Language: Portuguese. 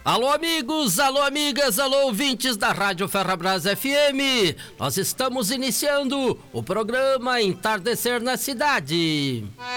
Alô amigos, alô amigas, alô ouvintes da Rádio Ferrabras FM. Nós estamos iniciando o programa Entardecer na Cidade.